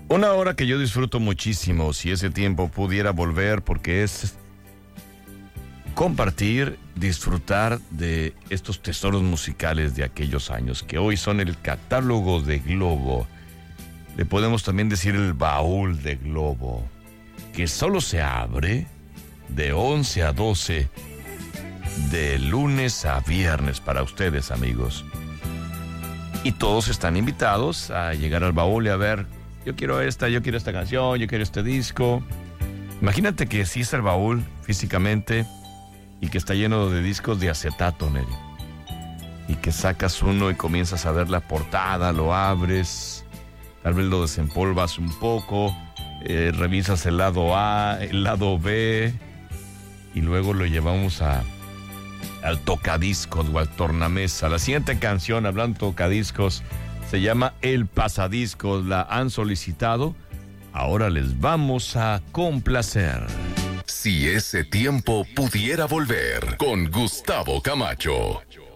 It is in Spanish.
Una hora que yo disfruto muchísimo, si ese tiempo pudiera volver, porque es compartir, disfrutar de estos tesoros musicales de aquellos años, que hoy son el catálogo de Globo. Le podemos también decir el baúl de Globo, que solo se abre de 11 a 12, de lunes a viernes para ustedes, amigos. Y todos están invitados a llegar al baúl y a ver, yo quiero esta canción, yo quiero este disco. Imagínate que existe el baúl físicamente y que está lleno de discos de acetato, Neri. Y que sacas uno y comienzas a ver la portada, lo abres, tal vez lo desempolvas un poco, revisas el lado A, el lado B, y luego lo llevamos al tocadiscos o al tornamesa. La siguiente canción, hablando de tocadiscos, se llama El Pasadiscos. La han solicitado. Ahora les vamos a complacer. Si ese tiempo pudiera volver, con Gustavo Camacho.